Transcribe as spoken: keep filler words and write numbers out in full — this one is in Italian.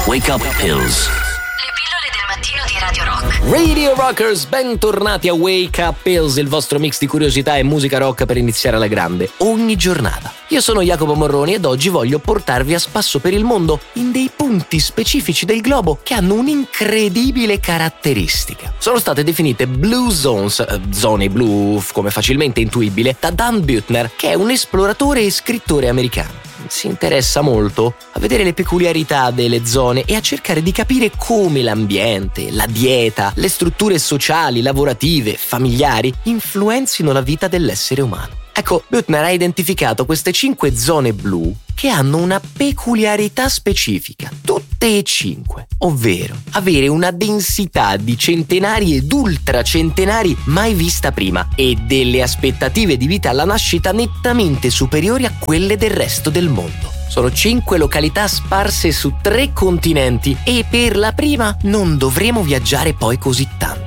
Wake Up Pills. Le pillole del mattino di Radio Rock. Radio Rockers, bentornati a Wake Up Pills, il vostro mix di curiosità e musica rock per iniziare alla grande ogni giornata. Io sono Jacopo Morroni ed oggi voglio portarvi a spasso per il mondo in dei punti specifici del globo che hanno un'incredibile caratteristica. Sono state definite Blue Zones, eh, zone blu come facilmente intuibile, da Dan Buettner, che è un esploratore e scrittore americano. Si interessa molto a vedere le peculiarità delle zone e a cercare di capire come l'ambiente, la dieta, le strutture sociali, lavorative, familiari influenzino la vita dell'essere umano. Ecco, Buettner ha identificato queste cinque zone blu che hanno una peculiarità specifica, tutte e cinque, ovvero avere una densità di centenari ed ultracentenari mai vista prima e delle aspettative di vita alla nascita nettamente superiori a quelle del resto del mondo. Sono cinque località sparse su tre continenti e per la prima non dovremo viaggiare poi così tanto.